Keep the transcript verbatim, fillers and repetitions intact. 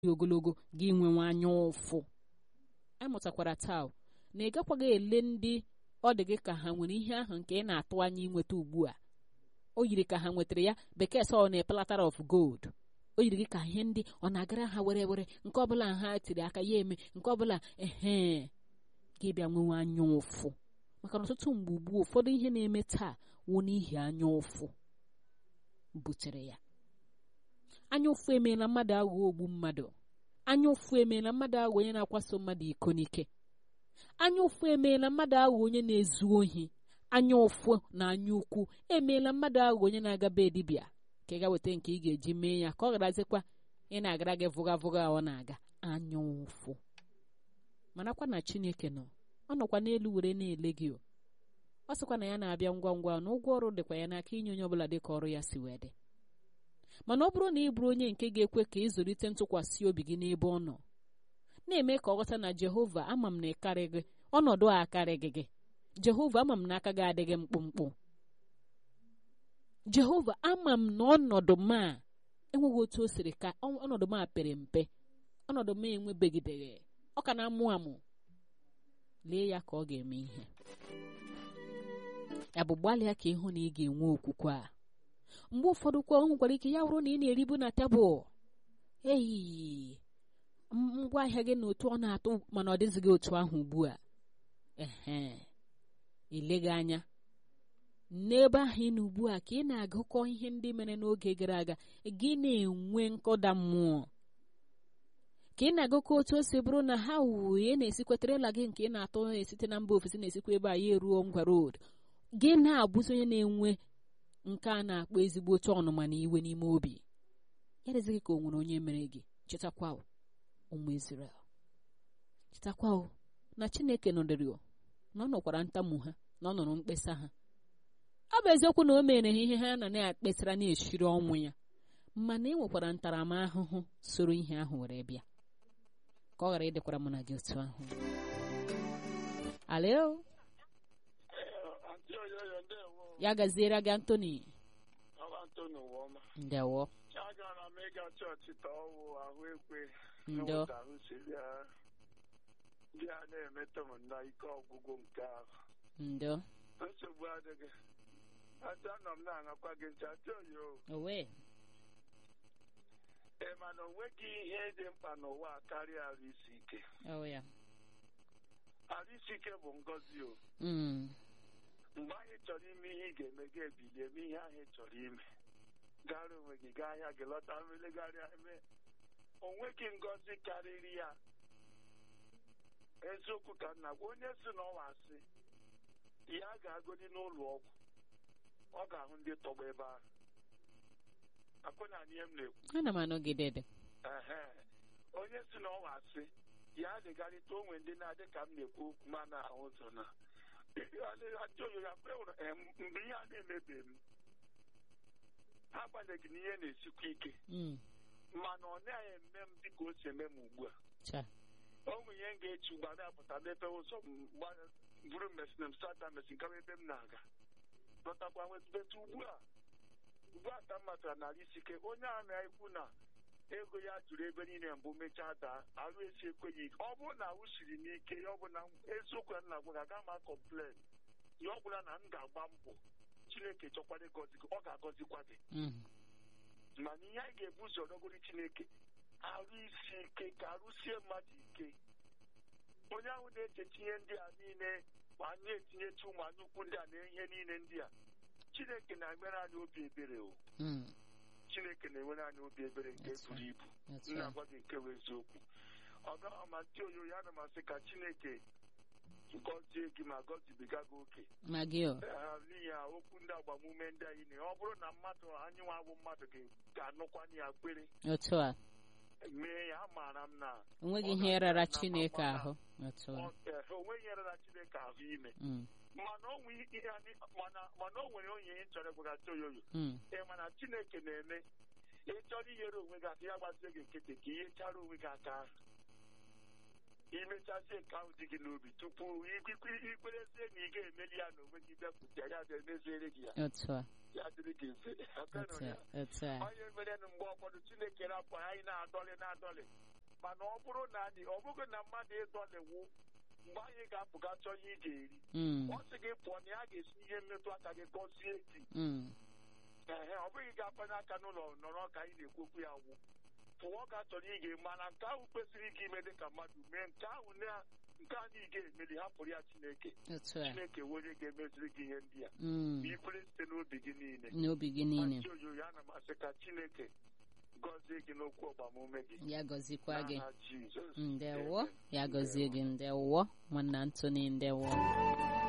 ogologo gị nwenwe anya ụfụ. Amụtakwara taa na ị gakwaghị ele ndị ọ dị gị ka ha nwere ihe ahụ nke ị na-atụ anya inweta ugbu a. O yiri ka ha nwetara ya, bekee sọ na platter of gold. O yiri gị ka ihe ndị ọ na-agara ha were were, nke ọbụla ha tiri aka ya eme, nke ọbụla ehe gị bịa nwenwe anya ụfụ. Maka na ọtụtụ mgbe ugbu ụfọdụ ihe na-eme taa wụ n'ihi anya ụfụ butere ya. Anya ụfụ emeela mmadụ aghụghọ ogbu mmadụ. Anya ụfụ emeela mmadụ aghụghọ onye na-akwaso mmadụ iko n'ike. Anya ụfụ emeela mmadụ aghụghọ onye na-ezu ohi. Anya ụfụ na anya ukwu emeela mmadụ aghụghọ onye na-aga be dibịa ka ị ga weta nke ị ga-eji mee ya ka ọ garazikwa ị na-agara gị vụga vụga ọ na-aga. Anya ụfụ. Marakwa na Chineke nọ, ọ nọkwa n'elu were na-ele gị. Ọ sịkwa na ya na-abịa ngwa ngwa na ụgwọ ọrụ dịkwa ya n'aka inye onye ọbụla dịka ọrụ ya si wee dị. Mana ọ bụrụ na ị bụrụ onye nke ga-ekwe ka ịzụlite ntụkwasị obi gị n'ebe ọ nọ, na-eme ka ọ ghọta na Jehova ama m na ịkarị gị, ọnọdụ a akarịghị gị. Jehova ama m na aka gị adịghị mkpụmkpụ. Jehova ama m na ọnọdụ m a enweghị otu o siri ka ọnọdụ m a pere mpe, ọnọdụ m enwebegideghị, ọ ka na-amụ amụ. Lee ya ka ọ ga-eme ihe. Ya bụ gbalịa ka ịhụ na ị ga-enwe okwukwe a. Mgbe ụfọdụ kwa ọ nwekwara ike ya bụrụ na ị na-eribu na tebụl, eyi ngwa ahịa gị na otu ọ na-atụ mana ọ dịzighị otu ahụ ugbu a. Ehe ileghị anya n'ebe ahụ ị nọ ugbu a ka ị na-agụkọ ihe ndị mere n'oge gara aga, gị na-enwe nkụda mmụọ, ka ị na-agụkọ otu o si bụrụ na ha wuye na-esikweterela gị nke ị na-atụ esite na mba ofesi na-esikwa ebe a ya eruo Ngwa Road. Gị na-abụzi onye na-enwe nke a na-akpọ ezigbo otu ọnụma na iwe n'ime obi. Ya dịzị gị ka o nwere onye mere gị. Chetakwa ụmụ Izrel, chetakwa na Chineke nọdụrụ na ọ nọkwara ntamu ha, na ọ nọrọ mkpesa ha. Ọ bụ eziokwu na o mere ha ihe ha na na-akpesara na-eshiri ọnwụ ya, mana e nwekwara ntaramahụhụ soro ihe ahụ were bịa ka ọ ghara ịdịkwara mụ na gị otu ahụ. Alo, ya gaziere gị Anthony. Ndewo. Ndo. Ndị a na-emetọ m na ike ọgwụgwụ nke ahụ. Ndo. Nsogbu adịghị. Ata nọ m na-aṅakwa gị ntị atụ oyo. Owe. Ị ma na onweghị ihe dị mkpa n'ụwa karịa arụ isi ike. Oh ya. Arụ isi ike bụ ngọzi o. Mm. Mgbe anyị chọrọ ime ihe ị ga-eme gị ebilie eme ihe ahụ ị chọrọ ime. Gara onwe gị gaa ahịa gị lọta mmelegharịa eme. Onweghị ngọzi karịrị ya. Eziokwu ka nna gwa onye si n'ọnwa asị ya ga-agodi n'ụlọ ọgwụ, ọ ga-ahụ ndị tọgbọ ebe ahụ. Akwụna ihe m na-ekwu. Ana m anọgide dị. Onye si n'ọnwa asị ya adịgarịta onwe ndị na-adị ka m na-ekwu ma na-ahụ ụzọ na ajụghị ya mgbe ihe a na-emebeghị m, agbanyeghị na ihe na-esikwa ike, mana ọ naghị eme m dịka o si eme m ugbu a. Onwe ihe m ga-echi ugbu a na-apụta mepe ụzọ bụrụ mesin m sata mesin gawa ebe m na-aga lọtakwa nwetụbetụ ugbu a ugbu a ka m matara n'ala isi ike. Onye a na-ekwu na ego ya jụrụ ebe niile mbụ mechaa daa, arụ esi ekweghị ike. Ọ bụrụ na ahụ siri n'ike ya, ọ bụ na eziokwu ya nna gwa ga aga ma kọmplen ya, ọ bụla na m ga-agba mbọ Chineke chọkwara ịgọzi gị, ọ ga-agọzikwa gị. Mana ihe anyị ga-ebu ụzọ n'ogori Chineke arụ isi ike ka arụsie mmadụ ike. Onye ahụ na-echecha ihe ndị a niile ma anyị etinyecha ụmụ anyị ukwu ndị a na ihe niile ndị a, Chineke na-enwere anyị obi ebere o. Chineke na-enwere anyị obi ebere nke buru ibu. Nna agwa gị nke wee eziokwu. Ọ gaghị ma ntị oyo ya na masị ka Chineke gọzie gị ma gọzibiga gị oke. N'ihi ya okwu ndị agbamume ndị anyị na ọ bụrụ na mmadụ anyị nwa bụ mmadụ ga-anụkwa ya kwere otu a mee ya, amaara m na onweghị ihe rara Chineke ahụ. Onweghị ihe rara Chineke ahụ ime. Mana o nwere onye ihe chọrọ ịgwagasị oyoyo. Ị ma na Chineke na-eme ị chọrọ inyere onwe gị aka ya gbazie gị nkịtị ka ihe chara onwe gị aka ahụ. Imechazie nke ahụ dị gị n'obi tupu ikwerezie na ị ga-emeli ya na onwe gị bịakwute ya ga-emeziere gị ya. ya dịrị gị mfe. Onye mere na mgbe ụfọdụ Chineke rapụ anyị na-adọlị na-adọlị mana ọ bụrụ na anyị ọ bụghị na mmadụ ịdọlịwu mgbe anyị ga-apụga chọọ ihe ị ga-eri ọ sị gị pụọ na ya ga-esi ihe mmetụ aka gị gọzie gị ee ọ bụghị ga-akpanye aka n'ụlọ nọrọ ka anyị na-ekwokwu ya wụ pụọ ka chọrọ ị ga-eme mana nke ahụ kwesịrị ike ime dị ka mmadụ mee nke ahụ na nke anyị ga-emeli hapụrụ ya Chineke Chineke wee onye ga-emeziri gị ihe ndị a ma ikwere site n'obi gị niile n'obi gị niile oyoyo ana m asị ka Chineke gọzie gị n'okwu ọgbamume gị ya gọzikwa gị ndewo ya gọzie gị ndewo nwanna Anthony ndewo